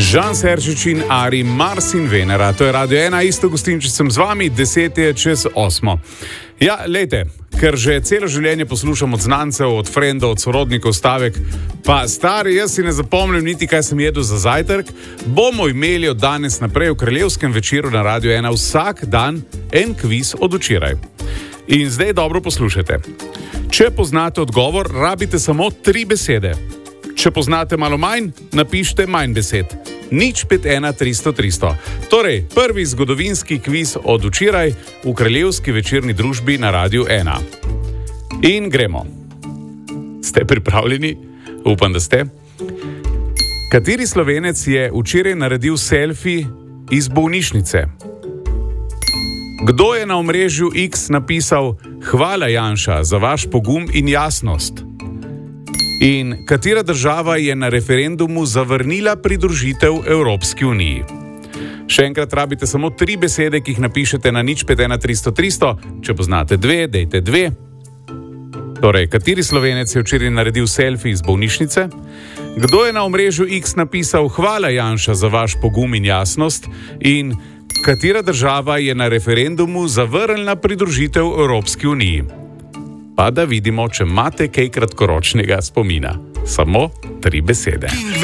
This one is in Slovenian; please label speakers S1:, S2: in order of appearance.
S1: Žan Serčič in Ari Mars in Venera. To je Radio 1, isto gostinčič sem z vami, 10:10. Ja, lejte, ker že celo življenje poslušam od znancev, od frendov, od sorodnikov stavek, pa stari, jaz si ne zapomnim niti, kaj sem jedel za zajtrk, bomo imeli od danes naprej v Kraljevskem večeru na Radio 1 vsak dan en kviz od včeraj. In zdaj dobro poslušajte. Če poznate odgovor, rabite samo 3 besede. Če poznate malo manj, napišite manj besed. 051 300 300. Torej, prvi zgodovinski kviz od včeraj v Kraljevski večerni družbi na Radiu 1. In gremo. Ste pripravljeni? Upam, da ste. Kateri Slovenec je včeraj naredil selfie iz bolnišnice? Kdo je na omrežju X napisal: "Hvala Janša za vaš pogum in jasnost"? In katera država je na referendumu zavrnila pridružitev Evropski uniji? Še enkrat rabite samo 3 besede, ki jih napišete na 051 300 300. Če poznate 2, dejte 2. Torej, kateri Slovenec je včeraj naredil selfie iz bolnišnice? Kdo je na omrežju X napisal: "Hvala Janša za vaš pogum in jasnost"? In katera država je na referendumu zavrnila pridružitev Evropski uniji? Pa da vidimo, če imate kaj kratkoročnega spomina. Samo 3 besede.